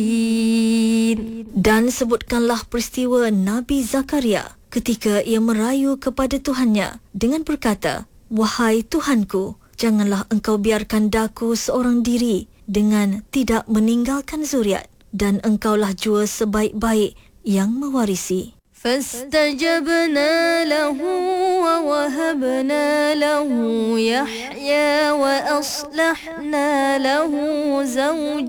Dan sebutkanlah peristiwa Nabi Zakaria ketika ia merayu kepada Tuhannya dengan berkata, "Wahai Tuhanku, janganlah engkau biarkan daku seorang diri dengan tidak meninggalkan zuriat, dan engkaulah jua sebaik-baik yang mewarisi." فاستجبنا له ووهبنا له يحيى وأصلحنا له زوجه